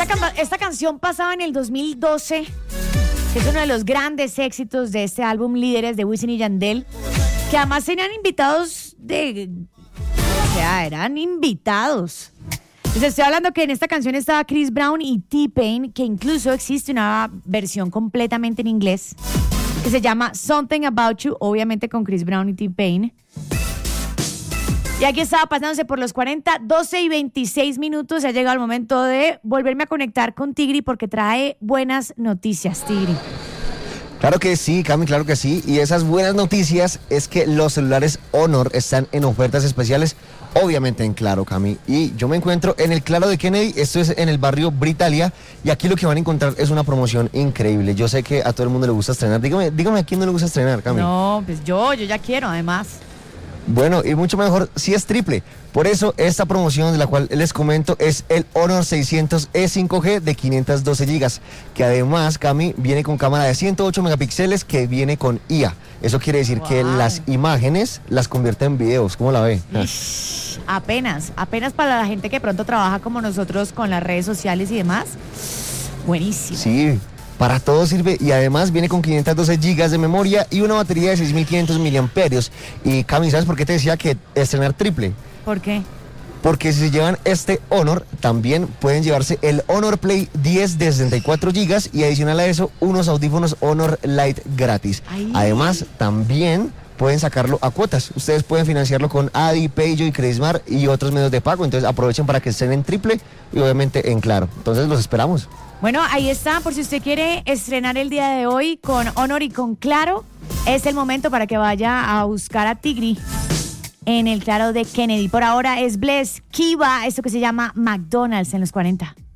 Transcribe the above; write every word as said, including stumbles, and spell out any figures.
can- esta canción pasaba en el dos mil doce, que es uno de los grandes éxitos de este álbum Líderes de Wisin y Yandel, que además tenían invitados de... O sea, eran invitados. Les estoy hablando que en esta canción estaba Chris Brown y T-Pain, que incluso existe una versión completamente en inglés, que se llama Something About You, obviamente con Chris Brown y T-Pain. Y aquí estaba pasándose por los cuarenta, doce y veintiséis minutos. Ha llegado el momento de volverme a conectar con Tigri porque trae buenas noticias, Tigri. Claro que sí, Cami, claro que sí. Y esas buenas noticias es que los celulares Honor están en ofertas especiales, obviamente en Claro, Cami. Y yo me encuentro en el Claro de Kennedy, esto es en el barrio Britalia, y aquí lo que van a encontrar es una promoción increíble. Yo sé que a todo el mundo le gusta estrenar. Dígame, dígame a quién no le gusta estrenar, Cami. No, pues yo, yo ya quiero, además. Bueno, y mucho mejor si es triple. Por eso esta promoción de la cual les comento es el Honor seiscientos E cinco G de quinientos doce gigas, que además, Cami, viene con cámara de ciento ocho megapíxeles que viene con I A. Eso quiere decir wow. que las imágenes las convierte en videos. ¿Cómo la ve? Ish, apenas, apenas para la gente que pronto trabaja como nosotros con las redes sociales y demás. Buenísimo. Sí. Para todo sirve y además viene con quinientos doce gigas de memoria y una batería de seis mil quinientos miliamperios. Y Cami, ¿sabes por qué te decía que estrenar triple? ¿Por qué? Porque si se llevan este Honor, también pueden llevarse el Honor Play diez de sesenta y cuatro gigas y adicional a eso, unos audífonos Honor Lite gratis. Ay. Además, también pueden sacarlo a cuotas. Ustedes pueden financiarlo con Adi, Payo y Credismart y otros medios de pago. Entonces aprovechen para que estén en triple y obviamente en Claro. Entonces los esperamos. Bueno, ahí está, por si usted quiere estrenar el día de hoy con Honor y con Claro, es el momento para que vaya a buscar a Tigri en el Claro de Kennedy. Por ahora es Bless Kiva, esto que se llama McDonald's en los cuarenta.